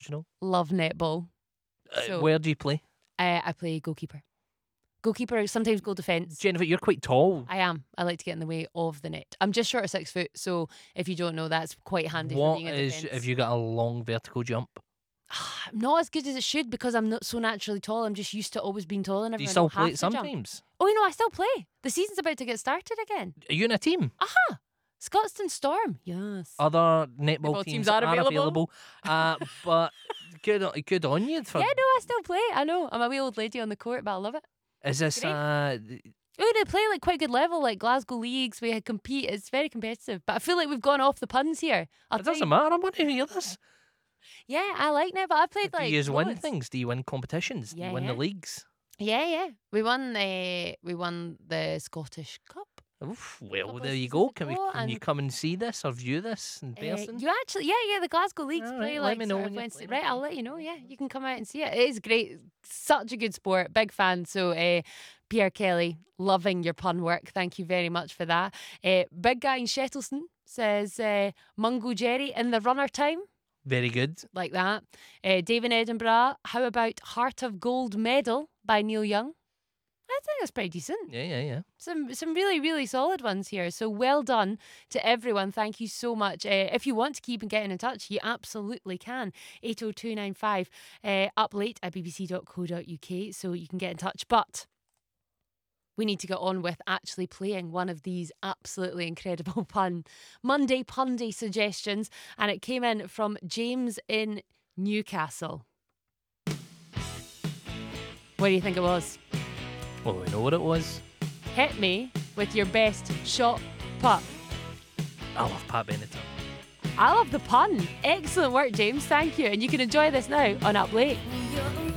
International. Love netball. So- Where do you play? I play goalkeeper. Goalkeeper, sometimes goal defence. Jennifer, you're quite tall. I am. I like to get in the way of the net. I'm just short of 6 foot, so if you don't know, that's quite handy for What being a is, defence. have you got a long vertical jump? Not as good as it should because I'm not so naturally tall. I'm just used to always being tall and Do you everyone still don't play have it to jump. sometimes? Oh, I still play. The season's about to get started again. Are you in a team? Scotstoun Storm. Yes. Other netball Netball teams teams are available. But good on you. For, Yeah, no, I still play. I know. I'm a wee old lady on the court, but I love it. Is this Great. Oh, they play like quite good level, like Glasgow leagues. We compete. It's very competitive. But I feel like we've gone off the puns here. It doesn't matter. I want to hear this. Yeah, I like net, but I played like. Do you win loads. things? Do you win competitions? Do you win the Yeah. leagues? Yeah. We won the Scottish Cup. Oof, well, Couple there of you go. seasons Can ago, you and- come and see this or view this in person? You actually, yeah, the Glasgow leagues All play right, like let me know sort when of you're Wednesday. playing. Right, I'll let you know. Yeah, you can come out and see it. It is great, such a good sport. Big fan. So, Pierre Kelly, loving your pun work. Thank you very much for that. Big guy in Shettleston says Mungo Jerry in the runner time. Very good. Like that. Dave in Edinburgh, how about Heart of Gold Medal by Neil Young? I think that's pretty decent. Yeah. Some really, really solid ones here. So well done to everyone. Thank you so much. If you want to keep getting in touch, you absolutely can. 80295 up late at bbc.co.uk so you can get in touch. But we need to get on with actually playing one of these absolutely incredible Monday Punday suggestions. And it came in from James in Newcastle. What do you think it was? Well, we know what it was. Hit me with your best shot putt. I love Pat Benatar. I love the pun. Excellent work, James. Thank you. And you can enjoy this now on Up Late. You're